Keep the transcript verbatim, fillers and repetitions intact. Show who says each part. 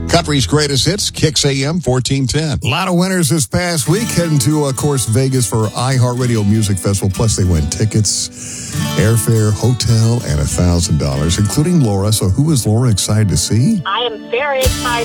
Speaker 1: Country's greatest hits, Kicks A M fourteen ten. A lot of winners this past week heading to, of course, Vegas for iHeartRadio Music Festival. Plus, they win tickets, airfare, hotel, and one thousand dollars, including Laura. So who is Laura excited to see?
Speaker 2: I am very excited